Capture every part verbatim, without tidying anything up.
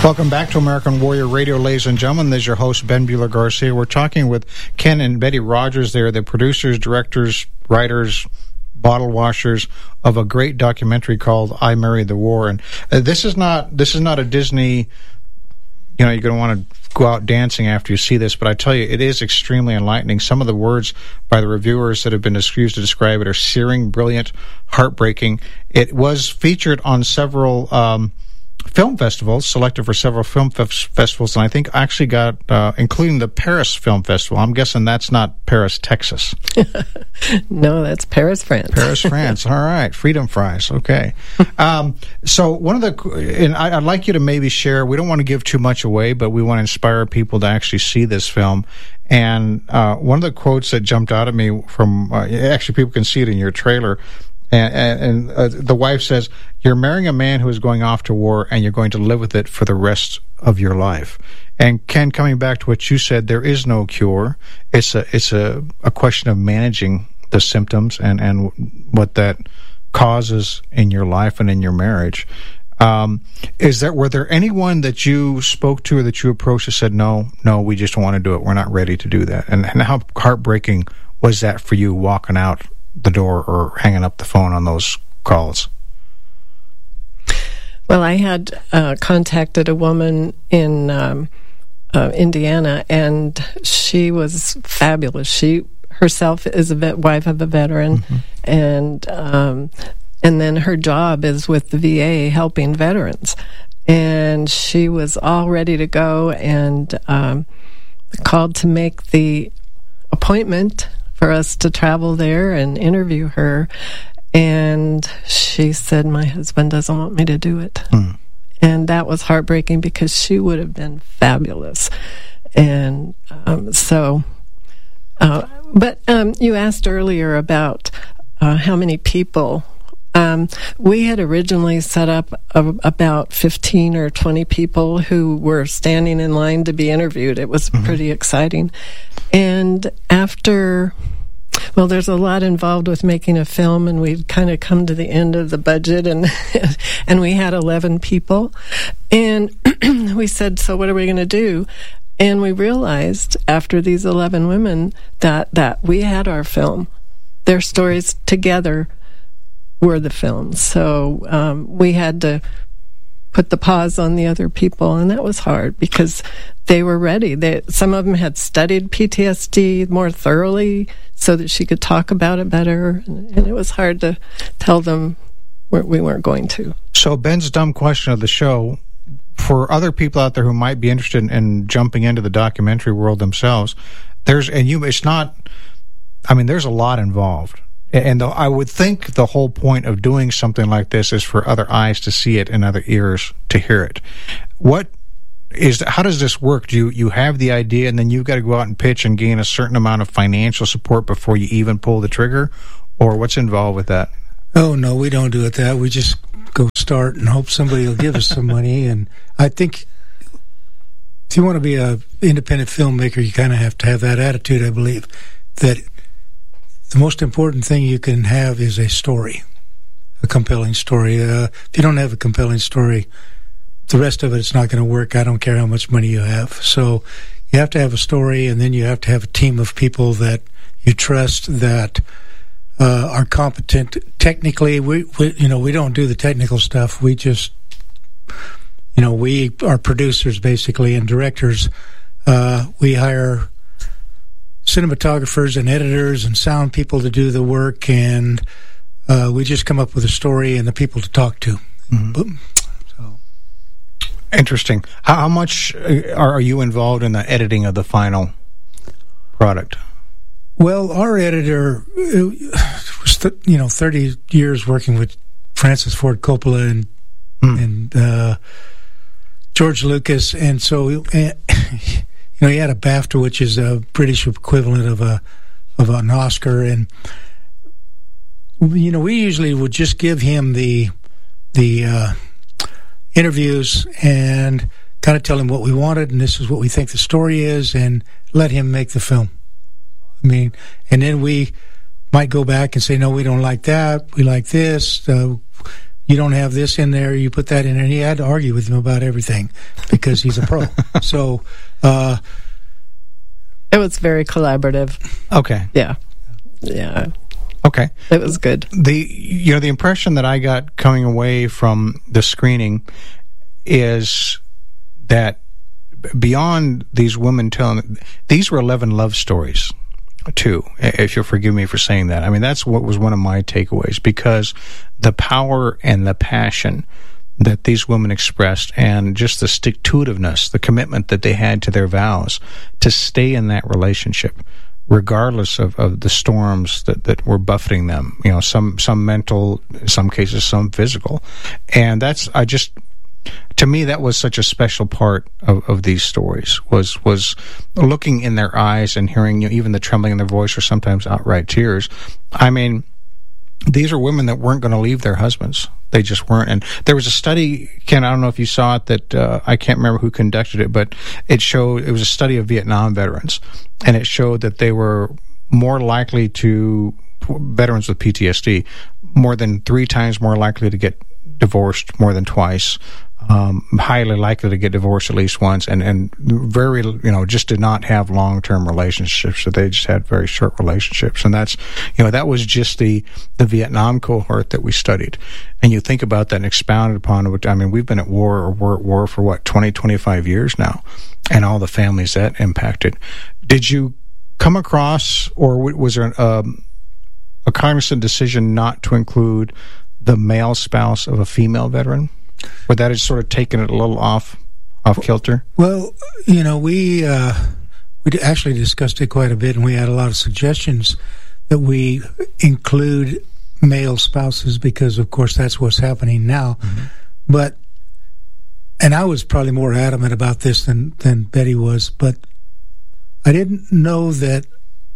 Welcome back to American Warrior Radio, ladies and gentlemen. This is your host, Ben Buehler-Garcia. We're talking with Ken and Betty Rogers. They're the producers, directors, writers, bottle washers of a great documentary called I Married the War. And uh, this is not this is not a Disney, you know, you're going to want to go out dancing after you see this, but I tell you, it is extremely enlightening. Some of the words by the reviewers that have been used to describe it are searing, brilliant, heartbreaking. It was featured on several um, film festivals, selected for several film f- festivals, and I think actually got, uh, including the Paris Film Festival. I'm guessing that's not Paris, Texas. No, that's Paris, France. Paris, France. All right. Freedom fries. Okay. Um, so one of the, and I, I'd like you to maybe share, we don't want to give too much away, but we want to inspire people to actually see this film. And uh, one of the quotes that jumped out at me from, uh, actually people can see it in your trailer, And, and, and uh, the wife says, you're marrying a man who is going off to war and you're going to live with it for the rest of your life. And Ken, coming back to what you said, there is no cure. It's a it's a, a question of managing the symptoms and, and what that causes in your life and in your marriage. Um, is there, were there anyone that you spoke to or that you approached that said, no, no, we just don't want to do it. We're not ready to do that. And, and how heartbreaking was that for you walking out the door or hanging up the phone on those calls? Well, I had uh, contacted a woman in um, uh, Indiana, and she was fabulous. She herself is a vet, wife of a veteran, mm-hmm. and um, and then her job is with the V A helping veterans. And she was all ready to go and um, called to make the appointment for us to travel there and interview her. And she said, my husband doesn't want me to do it. Mm. And that was heartbreaking because she would have been fabulous. And um, so, uh, but um, you asked earlier about uh, how many people. Um, we had originally set up a, about fifteen or twenty people who were standing in line to be interviewed. It was mm-hmm. pretty exciting. And after... Well, there's a lot involved with making a film, and we'd kind of come to the end of the budget, and and we had eleven people. And we said, so what are we going to do? And we realized after these eleven women that, that we had our film. Their stories together were the film. So um, we had to put the pause on the other people, and that was hard because they were ready. They, some of them had studied P T S D more thoroughly so that she could talk about it better, and, and it was hard to tell them we weren't going to. So Ben's dumb question of the show, for other people out there who might be interested in, in jumping into the documentary world themselves, there's, and you, it's not, I mean, there's a lot involved. And the, I would think the whole point of doing something like this is for other eyes to see it and other ears to hear it. What is, how does this work? Do you, you have the idea and then you've got to go out and pitch and gain a certain amount of financial support before you even pull the trigger? Or what's involved with that? Oh, no, we don't do it that. We just go start and hope somebody will give us some money. And I think if you want to be an independent filmmaker, you kind of have to have that attitude, I believe, that the most important thing you can have is a story, a compelling story. Uh, if you don't have a compelling story, the rest of it, it's not going to work. I don't care how much money you have. So you have to have a story, and then you have to have a team of people that you trust that uh, are competent technically. We, we, you know, we don't do the technical stuff. We just, you know, we are producers basically and directors. Uh, we hire cinematographers and editors and sound people to do the work, and uh, we just come up with a story and the people to talk to. Mm-hmm. Boom. So. Interesting. How, how much are you involved in the editing of the final product? Well, our editor was, th- you know, thirty years working with Francis Ford Coppola and mm. and uh, George Lucas, and so. Uh, You know, he had a BAFTA, which is a British equivalent of a of an Oscar, and you know, we usually would just give him the the uh, interviews and kind of tell him what we wanted, and this is what we think the story is, and let him make the film. I mean, and then we might go back and say, no, we don't like that, we like this. Uh, you don't have this in there, you put that in there. And he had to argue with him about everything because he's a pro. So uh, it was very collaborative. Okay. Yeah. Yeah. Okay. It was good. The you know the impression that I got coming away from the screening is that beyond these women telling, these were eleven love stories too, if you'll forgive me for saying that. I mean, that's what was one of my takeaways, because the power and the passion that these women expressed, and just the stick-to-itiveness, the commitment that they had to their vows to stay in that relationship, regardless of, of the storms that, that were buffeting them, you know, some, some mental, in some cases, some physical. And that's, I just, to me, that was such a special part of, of these stories, was was looking in their eyes and hearing, you know, even the trembling in their voice or sometimes outright tears. I mean, these are women that weren't going to leave their husbands. They just weren't. And there was a study, Ken, I don't know if you saw it, that uh, I can't remember who conducted it, but it showed, it was a study of Vietnam veterans, and it showed that they were more likely to, veterans with P T S D, more than three times more likely to get divorced more than twice, um, highly likely to get divorced at least once, and, and very, you know, just did not have long-term relationships. So they just had very short relationships. And that's, you know, that was just the, the Vietnam cohort that we studied. And you think about that and expounded upon it. I mean, we've been at war or war at war for what, twenty, twenty-five years now, and all the families that impacted. Did you come across, or was there um, a cognizant decision not to include the male spouse of a female veteran? Or that has sort of taken it a little off off kilter? Well, you know, we uh, we actually discussed it quite a bit, and we had a lot of suggestions that we include male spouses because, of course, that's what's happening now. Mm-hmm. But, and I was probably more adamant about this than, than Betty was, but I didn't know that.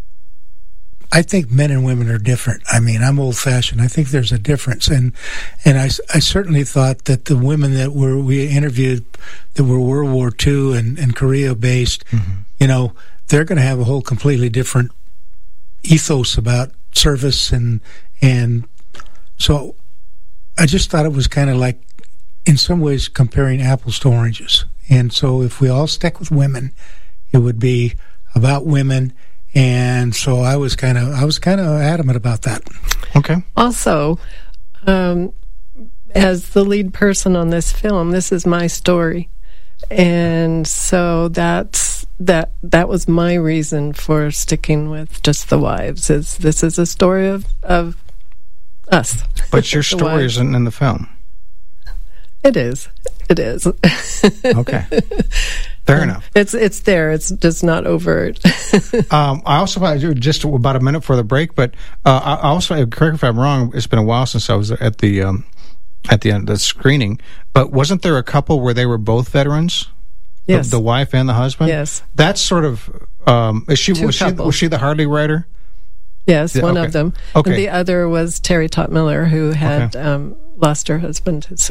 I think men and women are different. I mean, I'm old-fashioned. I think there's a difference, and and I, I certainly thought that the women that were we interviewed that were World War Two and, and Korea-based, mm-hmm. you know, they're going to have a whole completely different ethos about service, and and so I just thought it was kind of like, in some ways, comparing apples to oranges. And so if we all stuck with women, it would be about women. And so I was kind of I was kind of adamant about that. Okay. Also, um, as the lead person on this film, this is my story, and so that's that. That was my reason for sticking with just the wives. Is this is a story of of us? But your story isn't in the film. It is. It is. Okay. Fair enough. It's it's there. It's just not overt. um, I also had just about a minute for the break, but uh, I also, correct me if I'm wrong, it's been a while since I was at the um, at the end of the screening. But wasn't there a couple where they were both veterans? Yes. The, the wife and the husband. Yes. That's sort of. Um, is she Two was couples. she was she the Harley rider? Yes, Yeah, one okay. of them. Okay. And the other was Terry Tot Miller, who had Okay. um, lost her husband.